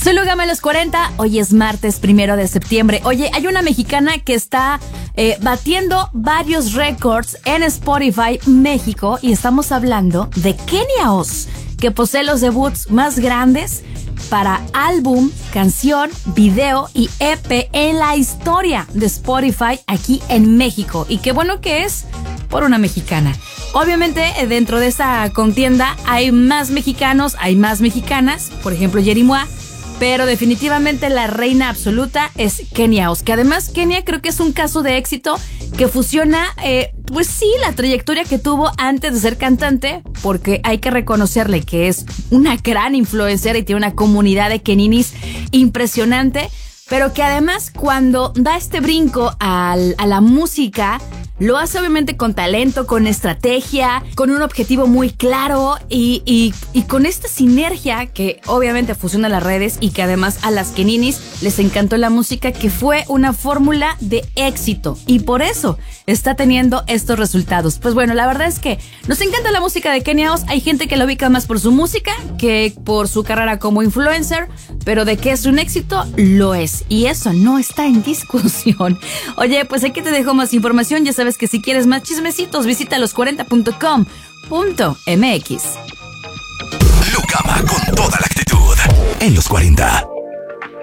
Soy Lugama en los 40, hoy es martes 1 de septiembre. Oye, hay una mexicana que está batiendo varios récords en Spotify México y estamos hablando de Kenia Oz, que posee los debuts más grandes para álbum, canción, video y EP en la historia de Spotify aquí en México. Y qué bueno que es por una mexicana. Obviamente dentro de esta contienda hay más mexicanos, hay más mexicanas, por ejemplo Yerimoa, pero definitivamente la reina absoluta es Kenia Oz, que además Kenia creo que es un caso de éxito que fusiona, pues sí, la trayectoria que tuvo antes de ser cantante, porque hay que reconocerle que es una gran influencer y tiene una comunidad de keninis impresionante, pero que además cuando da este brinco a la música, lo hace obviamente con talento, con estrategia, con un objetivo muy claro y con esta sinergia que obviamente fusiona las redes y que además a las keninis les encantó la música, que fue una fórmula de éxito y por eso está teniendo estos resultados. Pues bueno, la verdad es que nos encanta la música de Kenia Oz. Hay gente que la ubica más por su música que por su carrera como influencer, pero de que es un éxito, lo es. Y eso no está en discusión. Oye, pues aquí te dejo más información. Ya sabes que si quieres más chismecitos, visita los40.com.mx. Lugama con toda la actitud en los 40.